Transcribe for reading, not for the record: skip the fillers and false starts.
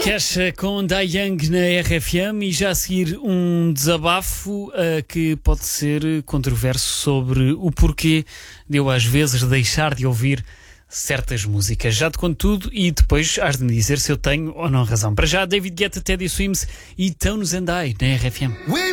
Kesha com Da Young na RFM e já a seguir um desabafo que pode ser controverso sobre o porquê de eu às vezes deixar de ouvir certas músicas. Já te conto tudo e depois has de me dizer se eu tenho ou não razão. Para já, David Guetta, Teddy Swims e Tones and I na RFM.